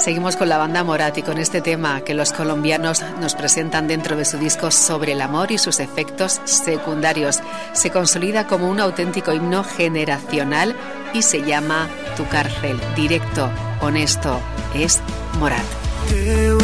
Seguimos con la banda Morat y con este tema que los colombianos nos presentan dentro de su disco Sobre el amor y sus efectos secundarios. Se consolida como un auténtico himno generacional y se llama Tu cárcel. Directo, honesto, es Morat.